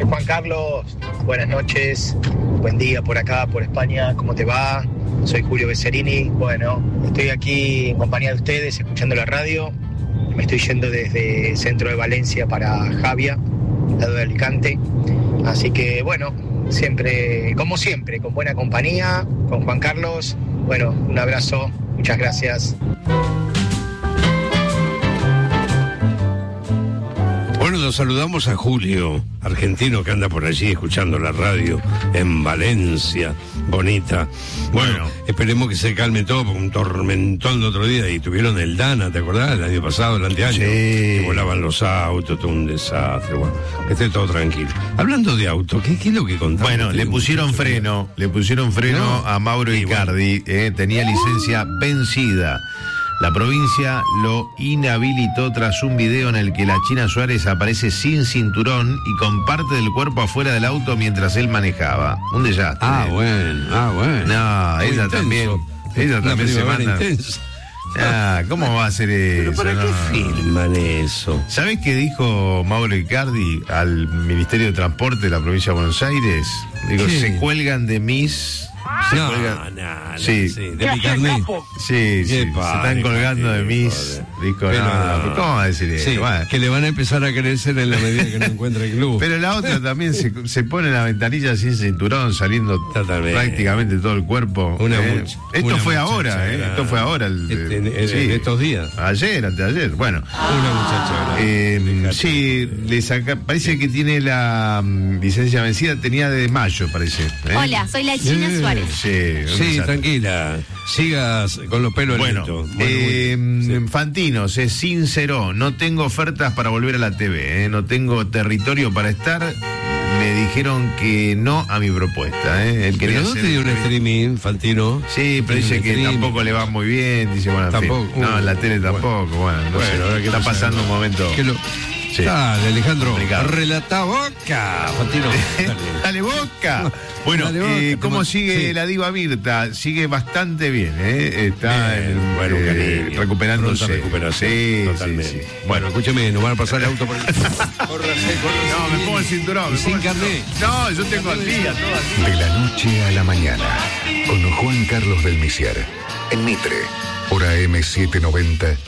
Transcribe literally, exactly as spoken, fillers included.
Juan Carlos, buenas noches, buen día por acá, por España, ¿cómo te va? Soy Julio Besserini, bueno, estoy aquí en compañía de ustedes, escuchando la radio, me estoy yendo desde el centro de Valencia para Javia, lado de Alicante, así que bueno, siempre, como siempre, con buena compañía, con Juan Carlos, bueno, un abrazo, muchas gracias. Bueno, nos saludamos a Julio, argentino que anda por allí escuchando la radio en Valencia, bonita. Bueno, bueno, esperemos que se calme todo, porque un tormentón el otro día y tuvieron el Dana, ¿te acordás? El año pasado, el anteaño, sí. Que volaban los autos, todo un desastre, bueno, que esté todo tranquilo. Hablando de auto, ¿qué, qué es lo que contamos? Bueno, le pusieron freno, le pusieron freno no. a Mauro sí, Icardi, bueno. eh, tenía licencia vencida. La provincia lo inhabilitó tras un video en el que la China Suárez aparece sin cinturón y con parte del cuerpo afuera del auto mientras él manejaba. Un desastre. Ah, bueno, ah, bueno. No, Muy ella intenso. también. Ella también se manda. Intensa. Ah, ¿cómo va a ser eso? ¿Pero para no? qué filman eso? ¿Sabés qué dijo Mauro Icardi al Ministerio de Transporte de la provincia de Buenos Aires? Digo, ¿qué? Se cuelgan de mis... Se no, cuelgan... no, no, sí. sí, de mi carnet. Sí, sí, se están colgando de mis... Dijo, pero, no, no, ¿cómo va a decir eso? Sí, bueno. Que le van a empezar a crecer en la medida que no encuentre el club. Pero la otra también se, se pone en la ventanilla sin cinturón, saliendo Totalmente. prácticamente todo el cuerpo. Una eh. mucha, Esto una fue muchacha, ahora, eh. Esto fue ahora. El, este, en, en, sí. en estos días. Ayer, antes de ayer. Bueno. Una muchacha. Eh, sí, le saca, parece que tiene la um, licencia vencida, tenía de mayo, parece. ¿eh? Hola, soy la China Eh, Suárez. Sí, Sí, tranquila. Sigas con los pelos bueno, lentos. Bueno, eh, sí. Fantino se sinceró. No tengo ofertas para volver a la T V. ¿eh? No tengo territorio para estar. Me dijeron que no a mi propuesta. ¿eh? Él quería pero no hacer... te dio un streaming, Fantino. Sí, pero dice que streaming. Tampoco le va muy bien. Dice, bueno, en tampoco. Fin. No, en la tele tampoco. Bueno, bueno, no bueno sé. Está pasando no. un momento. Lo... Sí. Dale, Alejandro. Complicado. Relata Boca, Fantino. Dale, dale Boca. Bueno, Dale, Boca, eh, ¿cómo sigue sí. la diva Mirta? Sigue bastante bien, ¿eh? Está bien, en, bueno, eh, cariño, recuperándose. recuperación. Sí, totalmente. Sí, sí. Bueno, bueno, escúcheme, nos van a pasar el auto por el... Córrase, córrase. No, me pongo el cinturón. Sin carnet. No, yo tengo al día, todo al día. De la noche a la mañana, con Juan Carlos del Misier, en Mitre, por A M setecientos noventa